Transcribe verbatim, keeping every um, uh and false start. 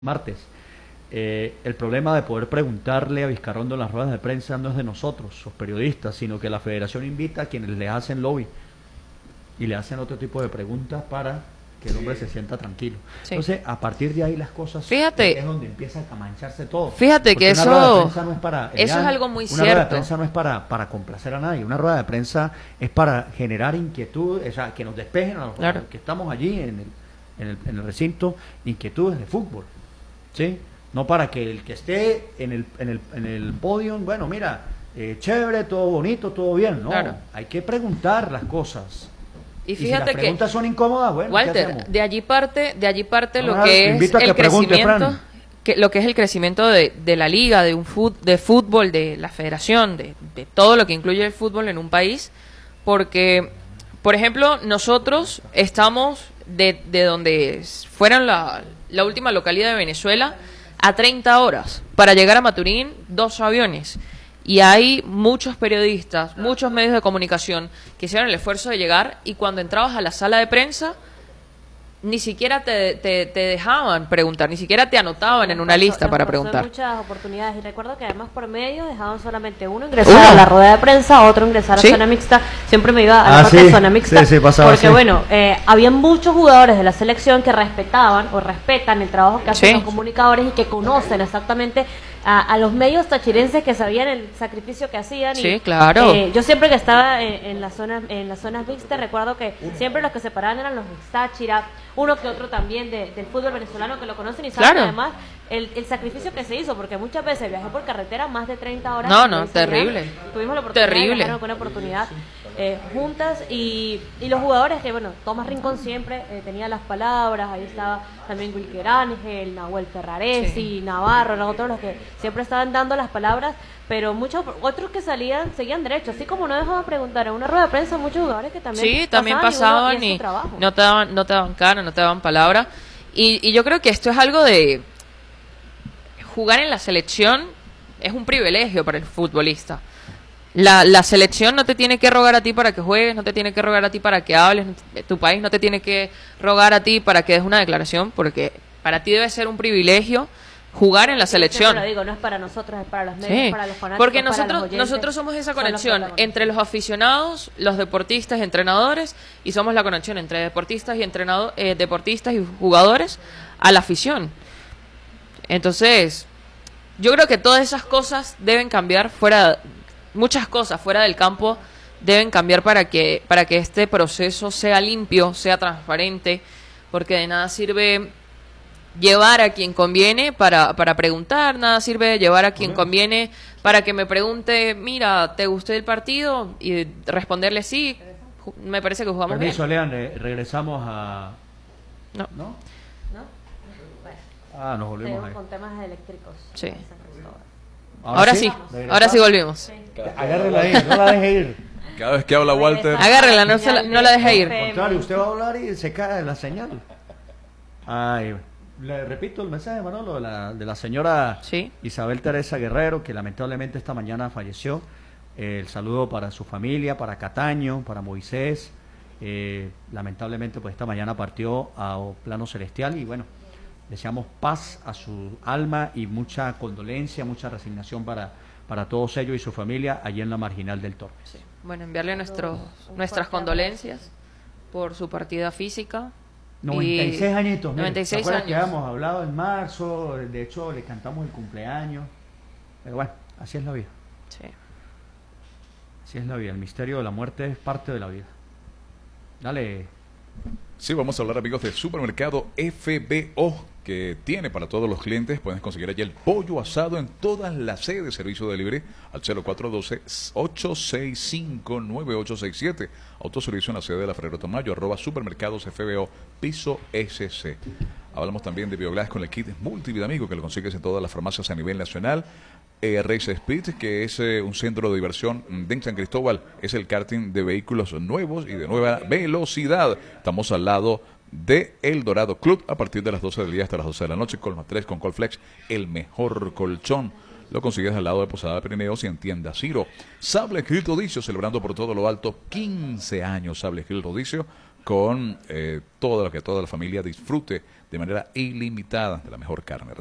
martes. Eh, el problema de poder preguntarle a Vizcarrondo en las ruedas de prensa no es de nosotros, los periodistas, sino que la federación invita a quienes le hacen lobby y le hacen otro tipo de preguntas para que el hombre se sienta tranquilo. Sí. Entonces, a partir de ahí las cosas fíjate, es donde empieza a mancharse todo. Fíjate Porque que una eso, rueda de prensa no es para, eso ya, es algo muy una cierto. Una rueda de prensa no es para, para complacer a nadie. Una rueda de prensa es para generar inquietud, o sea, que nos despejen a los claro. que estamos allí en el, en el, en el recinto, inquietudes de fútbol, ¿sí? No para que el que esté en el, en el, en el podio, bueno, mira, eh, chévere, todo bonito, todo bien, no, claro. Hay que preguntar las cosas. Y fíjate y si las preguntas que son incómodas, bueno, Walter, de allí parte, de allí parte no, lo que es que el pregunte, crecimiento, que, lo que es el crecimiento de, de la liga, de un fut, de fútbol, de la federación, de, de todo lo que incluye el fútbol en un país, porque, por ejemplo, nosotros estamos de, de donde fueran la, la última localidad de Venezuela a treinta horas para llegar a Maturín, dos aviones. Y hay muchos periodistas, muchos medios de comunicación que hicieron el esfuerzo de llegar, y cuando entrabas a la sala de prensa ni siquiera te, te, te dejaban preguntar, ni siquiera te anotaban en una lista para preguntar. Muchas oportunidades, y recuerdo que además por medio dejaban solamente uno ingresar ¿Uno? a la rueda de prensa, otro ingresar a ¿Sí? zona mixta. Siempre me iba a la ah, parte sí, de zona mixta, sí, sí, pasaba porque así. bueno, eh, había muchos jugadores de la selección que respetaban o respetan el trabajo que hacen sí. los comunicadores y que conocen exactamente a, a los medios tachirenses, que sabían el sacrificio que hacían. Sí, y, claro. Eh, yo siempre que estaba en, en las zonas en las zonas mixtas, recuerdo que siempre los que se paraban eran los de Táchira, uno que otro también de, del fútbol venezolano, que lo conocen y saben claro. además el, el sacrificio que se hizo, porque muchas veces viajé por carretera más de treinta horas. No, no, terrible. Tuvimos la oportunidad terrible. de viajar con una oportunidad eh, juntas, y, y los jugadores que, bueno, Tomás Rincón siempre eh, tenía las palabras, ahí estaba también Wilker Ángel, Nahuel Ferraresi, sí. Navarro, ¿no? Todos los que siempre estaban dando las palabras, pero muchos otros que salían seguían derecho, así como no dejaban preguntar en una rueda de prensa, muchos jugadores que también sí, también pasaban, pasaban y, y no te daban no te daban cara, no te daban palabra, y, y yo creo que esto es algo de jugar en la selección, es un privilegio para el futbolista. La, la selección no te tiene que rogar a ti para que juegues, no te tiene que rogar a ti para que hables, tu país no te tiene que rogar a ti para que des una declaración, porque para ti debe ser un privilegio jugar en la Yo selección. Lo digo, no es para nosotros, es para los medios, sí, para los fanáticos, porque nosotros para los oyentes, nosotros somos esa conexión los entre los aficionados, los deportistas, entrenadores, y somos la conexión entre deportistas y entrenadores, eh, deportistas y jugadores a la afición. Entonces, yo creo que todas esas cosas deben cambiar fuera, muchas cosas fuera del campo deben cambiar para que para que este proceso sea limpio, sea transparente, porque de nada sirve llevar a quien conviene para, para preguntar, nada sirve llevar a quien conviene para que me pregunte, mira, ¿te gustó el partido? Y responderle sí, me parece que jugamos Permiso, bien. Lean, eh, regresamos a... No. ¿No? ¿No? Bueno. Ah, nos volvimos ahí. Con temas eléctricos. Sí. Ahora, ahora sí, sí ahora sí volvimos. Sí. Agárrela ahí, no la deje ir. Cada vez que habla Walter... Agárrela, no, se la, no la deje ir. Al contrario, usted va a hablar y se cae la señal. Ay, le repito el mensaje, Manolo, de la, de la señora ¿Sí? Isabel Teresa Guerrero, que lamentablemente esta mañana falleció. Eh, el saludo para su familia, para Cataño, para Moisés. Eh, lamentablemente, pues esta mañana partió a plano celestial, y bueno, deseamos paz a su alma y mucha condolencia, mucha resignación para, para todos ellos y su familia allí en la Marginal del Tormes. Sí. Bueno, enviarle nuestros, nuestras condolencias por su partida física. noventa y seis añitos, mire, noventa y seis ¿te acuerdas años? que habíamos hablado en marzo? De hecho, le cantamos el cumpleaños. Pero bueno, así es la vida. Sí. Así es la vida. El misterio de la muerte es parte de la vida. Dale. Sí, vamos a hablar, amigos, del supermercado F B O, que tiene para todos los clientes. Pueden conseguir allí el pollo asado en todas las sedes de servicio de delivery al cero cuatro uno dos, ocho seis cinco, nueve ocho seis siete. Autoservicio en la sede de la Ferrero Tamayo, arroba supermercados F B O, piso S C. Hablamos también de Bioglass con el kit multivitamínico, que lo consigues en todas las farmacias a nivel nacional. Eh, Race Speed, que es eh, un centro de diversión de San Cristóbal, es el karting de vehículos nuevos y de nueva velocidad. Estamos al lado de El Dorado Club a partir de las doce del día hasta las doce de la noche. Colma tres con Colflex, el mejor colchón. Lo consigues al lado de Posada Pirineos y en Tienda Ciro. Sable Grill Rodicio, celebrando por todo lo alto quince años. Sable Grill Rodicio, con eh, todo lo que toda la familia disfrute de manera ilimitada de la mejor carne.